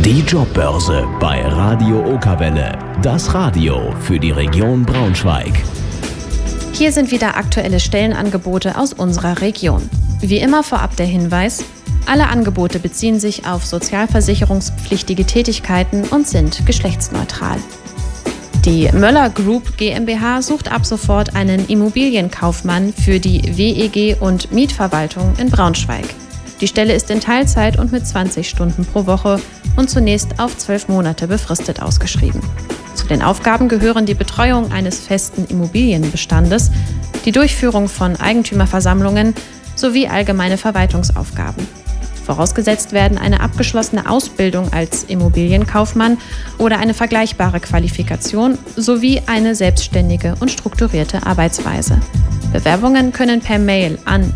Die Jobbörse bei Radio Okerwelle. Das Radio für die Region Braunschweig. Hier sind wieder aktuelle Stellenangebote aus unserer Region. Wie immer vorab der Hinweis: Alle Angebote beziehen sich auf sozialversicherungspflichtige Tätigkeiten und sind geschlechtsneutral. Die Möller Group GmbH sucht ab sofort einen Immobilienkaufmann für die WEG und Mietverwaltung in Braunschweig. Die Stelle ist in Teilzeit und mit 20 Stunden pro Woche und zunächst auf 12 Monate befristet ausgeschrieben. Zu den Aufgaben gehören die Betreuung eines festen Immobilienbestandes, die Durchführung von Eigentümerversammlungen sowie allgemeine Verwaltungsaufgaben. Vorausgesetzt werden eine abgeschlossene Ausbildung als Immobilienkaufmann oder eine vergleichbare Qualifikation sowie eine selbstständige und strukturierte Arbeitsweise. Bewerbungen können per Mail an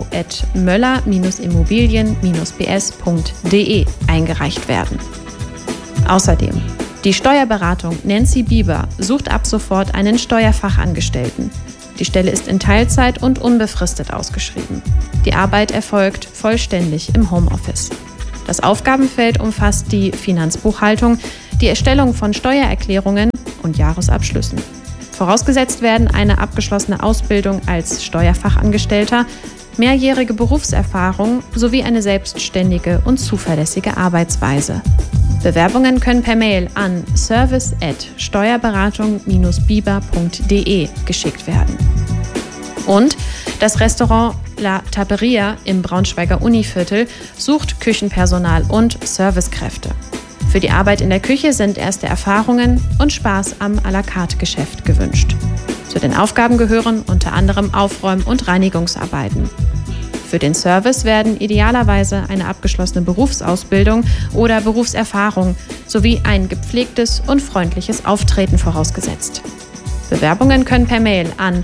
info@möller-immobilien-bs.de eingereicht werden. Außerdem: Die Steuerberatung Nancy Bieber sucht ab sofort einen Steuerfachangestellten. Die Stelle ist in Teilzeit und unbefristet ausgeschrieben. Die Arbeit erfolgt vollständig im Homeoffice. Das Aufgabenfeld umfasst die Finanzbuchhaltung, die Erstellung von Steuererklärungen und Jahresabschlüssen. Vorausgesetzt werden eine abgeschlossene Ausbildung als Steuerfachangestellter, mehrjährige Berufserfahrung sowie eine selbstständige und zuverlässige Arbeitsweise. Bewerbungen können per Mail an service@steuerberatung-biber.de geschickt werden. Und das Restaurant La Taperia im Braunschweiger Univiertel sucht Küchenpersonal und Servicekräfte. Für die Arbeit in der Küche sind erste Erfahrungen und Spaß am à la carte Geschäft gewünscht. Zu den Aufgaben gehören unter anderem Aufräum- und Reinigungsarbeiten. Für den Service werden idealerweise eine abgeschlossene Berufsausbildung oder Berufserfahrung sowie ein gepflegtes und freundliches Auftreten vorausgesetzt. Bewerbungen können per Mail an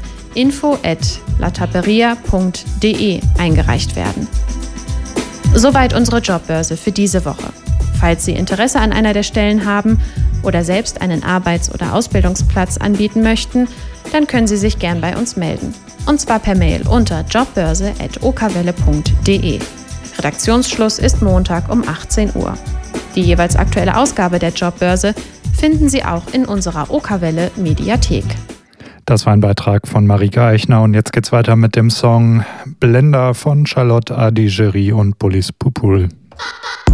info@lataperia.de eingereicht werden. Soweit unsere Jobbörse für diese Woche. Falls Sie Interesse an einer der Stellen haben oder selbst einen Arbeits- oder Ausbildungsplatz anbieten möchten, dann können Sie sich gern bei uns melden. Und zwar per Mail unter jobbörse@okerwelle.de. Redaktionsschluss ist Montag um 18 Uhr. Die jeweils aktuelle Ausgabe der Jobbörse finden Sie auch in unserer Okerwelle Mediathek. Das war ein Beitrag von Marika Eichner und jetzt geht's weiter mit dem Song Blender von Charlotte Adigéry und Bullis Pupul.